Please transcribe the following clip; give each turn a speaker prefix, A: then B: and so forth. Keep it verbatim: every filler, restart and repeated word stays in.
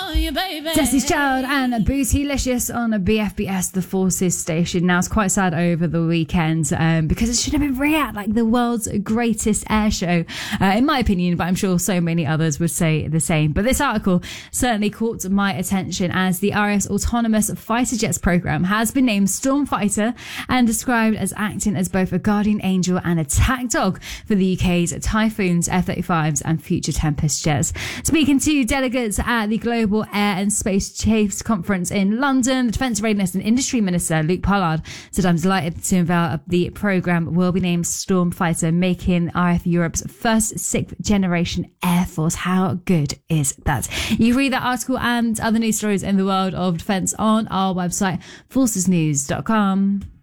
A: Destiny's Child and Bootylicious on a B F B S, the Forces station. Now, it's quite sad over the weekend um, because it should have been Riyadh, like the world's greatest air show, uh, in my opinion, but I'm sure so many others would say the same. But this article certainly caught my attention as the R A F's Autonomous Fighter Jets program has been named Stormfighter and described as acting as both a guardian angel and attack dog for the U K's Typhoons, F thirty-fives and future Tempest jets. Speaking to delegates at the Global Air and Space Chiefs Conference in London, the Defence Readiness and Industry Minister Luke Pollard said, "I'm delighted to unveil the programme will be named Stormfighter, making R A F Europe's first sixth generation Air Force." How good is that? You read that article and other news stories in the world of defence on our website, forces news dot com.